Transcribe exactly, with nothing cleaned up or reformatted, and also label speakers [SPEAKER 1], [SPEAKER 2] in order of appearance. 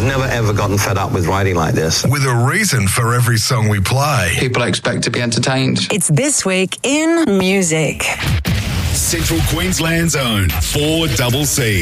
[SPEAKER 1] never ever gotten fed up with writing like this.
[SPEAKER 2] With a reason for every song we play.
[SPEAKER 3] People expect to be entertained.
[SPEAKER 4] It's This Week in Music.
[SPEAKER 5] Central Queensland's own four C C.